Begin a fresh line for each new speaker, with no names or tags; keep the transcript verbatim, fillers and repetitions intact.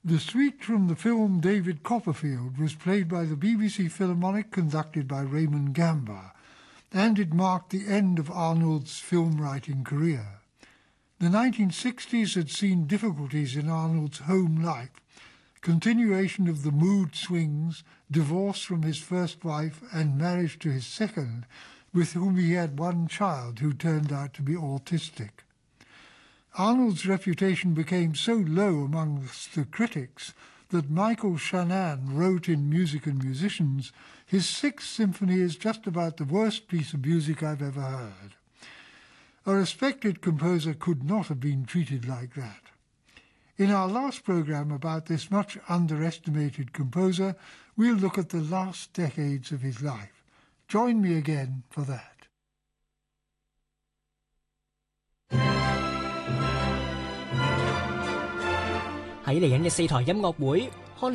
The suite from the film David Copperfield was played by the B B C Philharmonic, conducted by Raymond Gamba, and it marked the end of Arnold's film writing career. The nineteen sixties had seen difficulties in Arnold's home life, continuation of the mood swings, divorce from his first wife and marriage to his second, with whom he had one child who turned out to be autistic. Arnold's reputation became so low amongst the critics that Michael Shannon wrote in Music and Musicians, "His Sixth Symphony is just about the worst piece of music I've ever heard." A respected composer could not have been treated like that. In our last programme about this much underestimated composer, we'll look at the last decades of his life. Join me again for that.
喺嚟緊嘅四台音樂會，